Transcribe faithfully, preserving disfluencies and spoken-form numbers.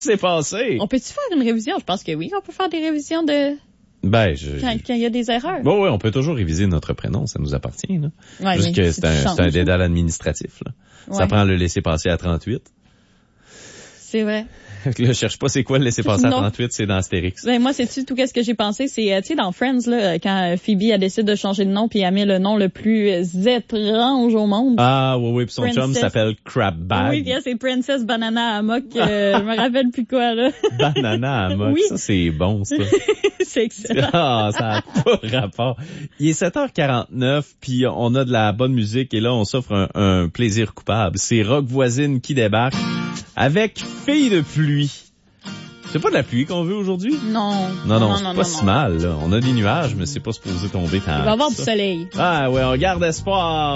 c'est passé? On peut-tu faire une révision? Je pense que oui, on peut faire des révisions de... Ben, je... Quand, quand il y a des erreurs. Bon, oui, on peut toujours réviser notre prénom, ça nous appartient, là. Ouais, Juste que c'est un, changes, c'est un dédale administratif, là. Ouais. Ça prend le laisser-passer à trente-huit. C'est vrai. Là, je cherche pas c'est quoi le laisser-passer à Non. trente-huit, c'est dans Astérix. Ben, moi, c'est-tu tout qu'est-ce que j'ai pensé? C'est, euh, tu sais, dans Friends, là, quand Phoebe, elle décide de changer de nom puis elle met le nom le plus euh, étrange au monde. Ah, oui, oui, puis son Princess. chum s'appelle Crab Bag. Oui, bien, c'est Princess Banana Hammock, euh, je me rappelle plus quoi, là. Banana Hammock, Oui. ça, c'est bon, ça. C'est excellent. Ah, ça n'a pas rapport. Il est sept heures quarante-neuf, puis on a de la bonne musique, et là, on s'offre un, un plaisir coupable. C'est Rock Voisine qui débarque avec Fille de pluie. C'est pas de la pluie qu'on veut aujourd'hui? Non. Non, non, non, c'est non, pas non, si non. mal, là. On a des nuages, mais c'est pas supposé tomber tant. Il va y avoir que du ça. soleil. Ah, ouais, on garde espoir.